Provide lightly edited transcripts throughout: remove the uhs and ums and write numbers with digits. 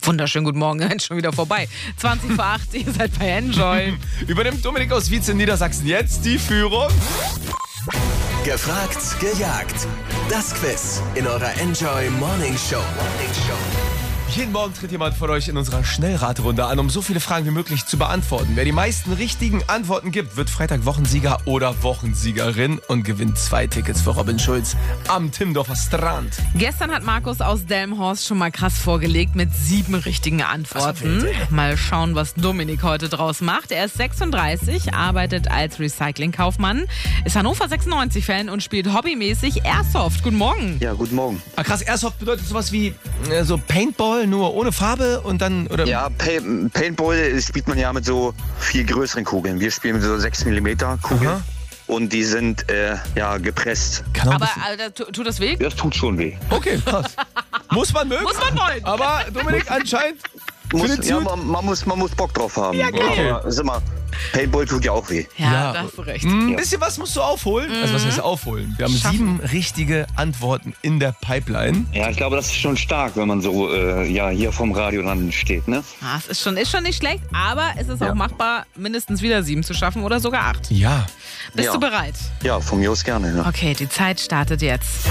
Wunderschönen guten Morgen, schon wieder vorbei. 20 vor 8, ihr seid bei Enjoy. Übernimmt Dominik aus Wietz in Niedersachsen jetzt die Führung? Gefragt, gejagt. Das Quiz in eurer Enjoy Morning Show. Jeden Morgen tritt jemand von euch in unserer Schnellraterunde an, um so viele Fragen wie möglich zu beantworten. Wer die meisten richtigen Antworten gibt, wird Freitag Wochensieger oder Wochensiegerin und gewinnt 2 Tickets für Robin Schulz am Timmendorfer Strand. Gestern hat Markus aus Delmenhorst schon mal krass vorgelegt mit 7 richtigen Antworten. Mal schauen, was Dominik heute draus macht. Er ist 36, arbeitet als Recyclingkaufmann, ist Hannover 96-Fan und spielt hobbymäßig Airsoft. Guten Morgen. Ja, guten Morgen. Ah, krass, Airsoft bedeutet sowas wie so Paintball, nur ohne Farbe und dann, oder? Ja, Paintball spielt man ja mit so viel größeren Kugeln. Wir spielen mit so 6 mm Kugeln. Aha. Und die sind gepresst. Kann auch ein Aber bisschen- tut das weh? Das tut schon weh. Okay, krass. Muss man mögen. Muss man wollen. Aber Dominik anscheinend findet Ja, gut. man muss Bock drauf haben. Ja, geil. Aber, sag mal, Paintball tut ja auch weh. Ja, da hast du recht. Ein bisschen was musst du aufholen. Also was heißt aufholen? Wir haben Schaffen. 7 richtige Antworten in der Pipeline. Ja, ich glaube, das ist schon stark, wenn man so hier vom Radio dann steht, ne? Ah, es ist schon nicht schlecht, aber es ist auch machbar, mindestens wieder 7 zu schaffen oder sogar 8. Ja. Bist Ja. du bereit? Ja, von mir aus gerne. Ja. Okay, die Zeit startet jetzt.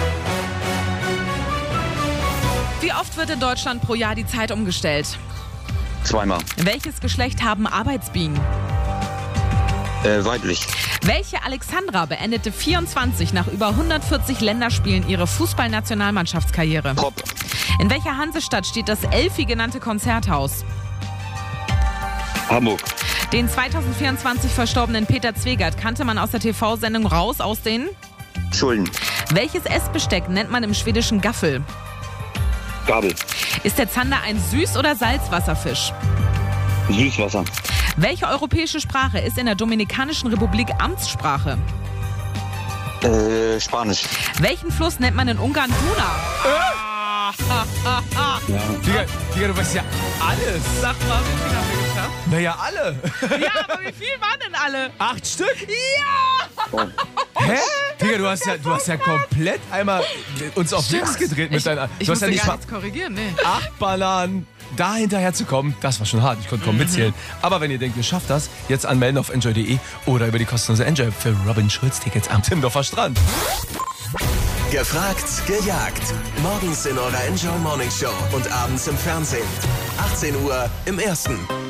Wie oft wird in Deutschland pro Jahr die Zeit umgestellt? 2-mal. Welches Geschlecht haben Arbeitsbienen? Weiblich. Welche Alexandra beendete 24 nach über 140 Länderspielen ihre Fußballnationalmannschaftskarriere? Pop. In welcher Hansestadt steht das Elfi genannte Konzerthaus? Hamburg. Den 2024 verstorbenen Peter Zwegert kannte man aus der TV-Sendung Raus aus den... Schulden. Welches Essbesteck nennt man im Schwedischen Gaffel? Gabel. Ist der Zander ein Süß- oder Salzwasserfisch? Süßwasser. Welche europäische Sprache ist in der Dominikanischen Republik Amtssprache? Spanisch. Welchen Fluss nennt man in Ungarn Duna? Digga, du weißt ja alles. Sag mal, wie viel haben wir geschafft? Naja, alle. Ja, aber wie viel waren denn alle? 8 Stück? Ja! Hä? Digga, du hast ja komplett einmal uns auf links gedreht mit deiner... Ich Du hast musste ja nicht gar mal nichts korrigieren, nee. 8 Bananen. Da hinterher zu kommen, das war schon hart. Ich konnte kaum mitzählen. Aber wenn ihr denkt, ihr schafft das, jetzt anmelden auf enjoy.de oder über die kostenlose Enjoy für Robin Schulz Tickets am Timmendorfer Strand. Gefragt, gejagt. Morgens in eurer Enjoy Morning Show und abends im Fernsehen. 18 Uhr im Ersten.